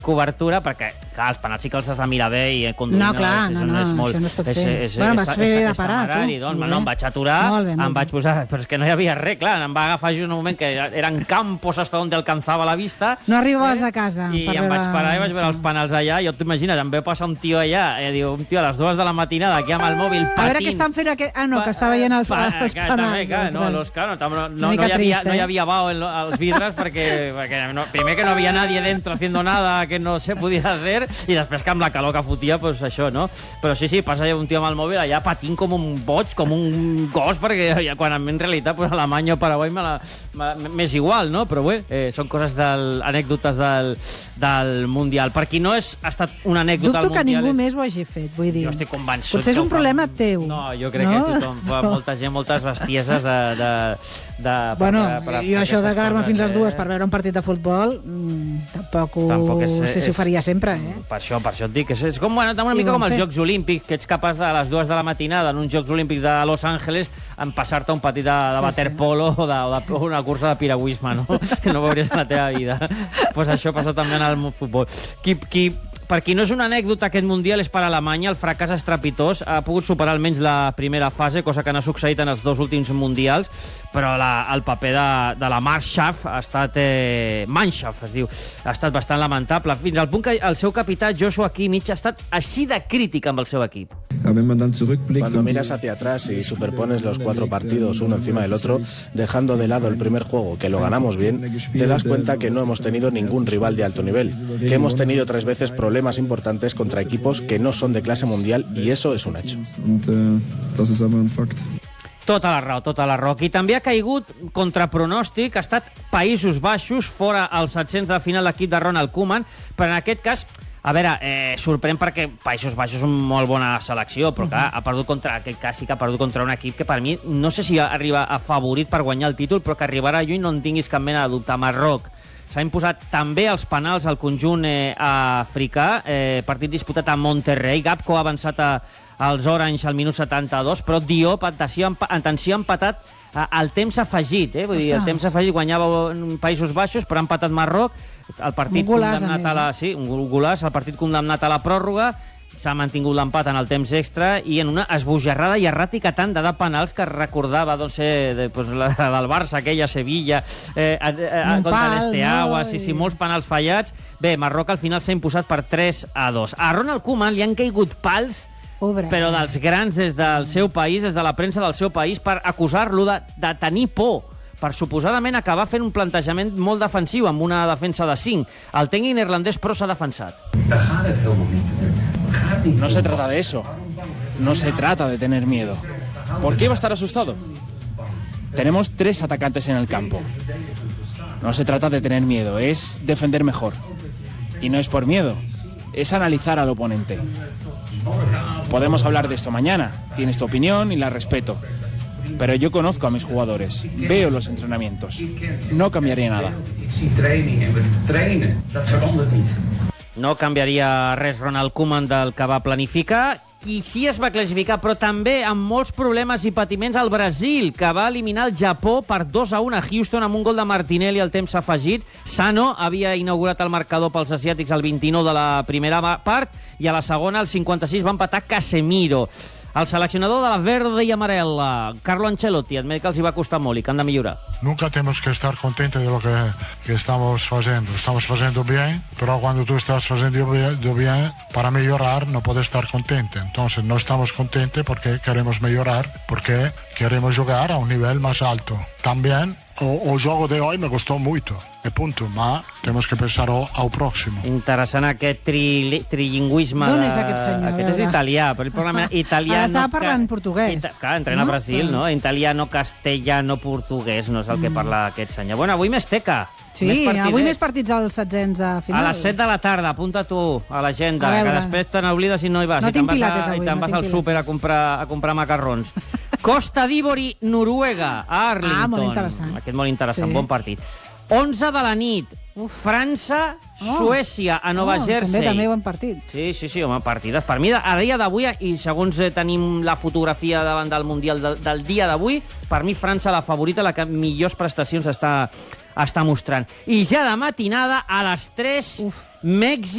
cobertura, perquè, clar, els penals sí que els has de mirar bé i conduint... No, clar, no, això no es pot fer. Bueno, em vas fer de parar, tu. No, em vaig aturar, em vaig posar... Però és que no hi havia res, clar, em va agafar just un moment que eren campos hasta donde alcanzaba la vista. No arribaves a casa. I em vaig parar i vaig veure els penals allà, i t'imagines, em veu passar un tio allà, diu, un tio a les 2 de la matinada, aquí amb el mòbil patint... A veure què estan fent aquest... Ah, no, que està veient els penals. No hi havia bao als vidres, perquè primer que no havia nadie dentro haciendo nada que no se podia hacer, i després que amb la calor que fotia, pues això, no? Però sí, passa un tio amb el mòbil allà patint com un boig, com un gos, perquè quan en realitat pues, Alemanya o Paraguai m'és igual, no? Però bé, són coses anècdotes del Mundial. Per qui no ha estat una anècdota del Mundial... Dubto que ningú més ho hagi fet, vull dir. Jo estic convençut. Potser és un problema teu. No, jo crec que tothom fa molta gent, moltes bestieses Bueno, jo això de quedar-me fins les 2 per veure un partit de futbol tampoc sé si ho faria sempre, Per això et dic, és com una mica com els Jocs Olímpics, que ets capaç de a les 2 de la matinada en uns Jocs Olímpics de Los Angeles en passar-te un partit de waterpolo o una cursa de piragüisme, no? Que no veuries a la teva vida. Pues això passa també en el futbol. Per qui no és una anècdota aquest Mundial és per Alemanya, el fracàs estrepitós. Ha pogut superar almenys la primera fase, cosa que no ha succeït en els 2 últims Mundials, però el paper de la Mannschaft ha estat... Mannschaft, es diu. Ha estat bastant lamentable, fins al punt que el seu capità, Joshua Kimmich, ha estat així de crític amb el seu equip. Cuando miras hacia atrás y superpones los 4 partidos uno encima del otro, dejando de lado el primer juego, que lo ganamos bien, te das cuenta que no hemos tenido ningún rival de alto nivel, que hemos tenido 3 veces problemas importantes contra equipos que no son de clase mundial, y eso es un hecho. Tota la raó. Qui també ha caigut contra pronòstic ha estat Països Baixos, fora als 700 de final l'equip de Ronald Koeman, però en aquest cas, a veure, sorprèn perquè Països Baixos és una molt bona selecció, però clar, ha perdut contra un equip que per mi no sé si arriba a favorit per guanyar el títol, però que arribarà lluny no en tinguis cap mena de dubte. Marroc s'ha imposat també els penals al conjunt africà, partit disputat a Monterrey. Gapco ha avançat als Orange al minut 72, però Diop, atenció, ha empatat al temps afegit, vull dir, el temps afegit guanyava Països Baixos, però ha empatat Marroc, el partit condemnat un golàs, el partit condemnat a la pròrroga, s'ha mantingut l'empat en el temps extra i en una esbojarrada i erràtica tanda de penals que recordava la del Barça, aquella Sevilla, contra l'Esteaua, molts penals fallats. Bé, Marroc al final s'ha imposat per 3-2. A Ronald Koeman li han caigut pals, però dels grans des del seu país, des de la premsa del seu país, per acusar-lo de tenir por, per suposadament acabar fent un plantejament molt defensiu amb una defensa de 5. El tècnic neerlandès, però, s'ha defensat. No se trata de eso. No se trata de tener miedo. ¿Por qué va a estar asustado? Tenemos 3 atacantes en el campo. No se trata de tener miedo, es defender mejor. Y no es por miedo, es analizar al oponente. Podemos hablar de esto mañana, tienes tu opinión y la respeto. Pero yo conozco a mis jugadores, veo los entrenamientos. No cambiaría nada. No canviaria res Ronald Koeman del que va planificar. Qui sí es va classificar, però també amb molts problemes i patiments, el Brasil, que va eliminar el Japó per 2-1 a Houston amb un gol de Martinelli al temps afegit. Sano havia inaugurat el marcador pels asiàtics al 29 de la primera part i a la segona, al 56, va empatar Casemiro. El seleccionador de la verde y amarela, Carlo Ancelotti, admet que els hi va costar molt i que han de millorar. Nunca tenemos que estar contentos de lo que estamos haciendo. Estamos haciendo bien, pero cuando tú estás haciendo bien, para mejorar no puedes estar contento. Entonces no estamos contentos porque queremos mejorar, porque queremos jugar a un nivel más alto. También el juego de hoy me costó mucho, punto, ma tenemos que pensar al próximo. Interessant aquest trilingüisme. D'on és aquest senyor? Aquest és italià, però el programa italià... Ara estava parlant portuguès. Clar, entrena a Brasil, no? Italiano, castellano, portuguès, no és el que parla aquest senyor. Bueno, avui Mesteca. Sí, avui més partits als 700 de final. A les 7 de la tarda, apunta tu a l'agenda, que després te n'oblides i no hi vas. No tinc pilates avui. I te'n vas al súper a comprar macarrons. Costa d'Ivori, Noruega, a Arlington. Molt interessant. Aquest molt interessant, bon partit. 11 de la nit, França, Suècia, a Nova Jersey. També bon partit. Sí, home, partides. Per mi, a dia d'avui, i segons tenim la fotografia davant del Mundial del dia d'avui, per mi França la favorita, la que millors prestacions està mostrant. I ja de matinada, a les 3, Mèxic,